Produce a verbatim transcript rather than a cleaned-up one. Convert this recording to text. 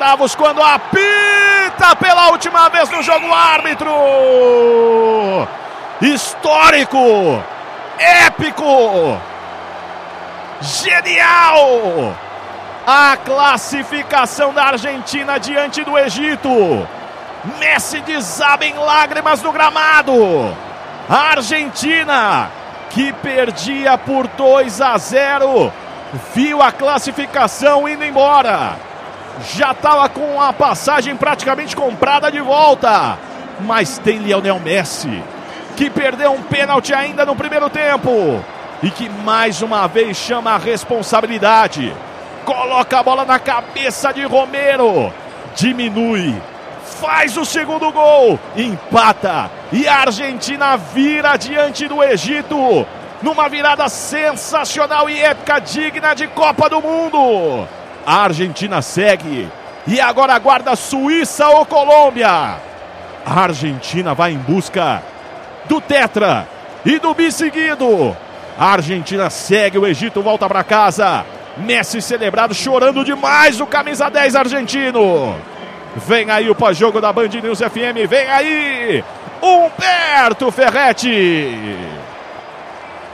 bravos quando apita pela última vez no jogo o árbitro. Histórico, épico, genial. A classificação da Argentina diante do Egito. Messi desaba em lágrimas no gramado. A Argentina, que perdia por dois a zero, viu a classificação indo embora. Já estava com a passagem praticamente comprada de volta. Mas tem Lionel Messi, que perdeu um pênalti ainda no primeiro tempo e que mais uma vez chama a responsabilidade. Coloca a bola na cabeça de Romero, diminui, faz o segundo gol, empata e a Argentina vira diante do Egito numa virada sensacional e épica, digna de Copa do Mundo. A Argentina segue e agora aguarda Suíça ou Colômbia. A Argentina vai em busca do tetra e do bi seguido. A Argentina segue, o Egito volta para casa. Messi celebrado, chorando demais o camisa dez argentino. Vem aí o pós-jogo da Band News F M, vem aí Humberto Ferretti.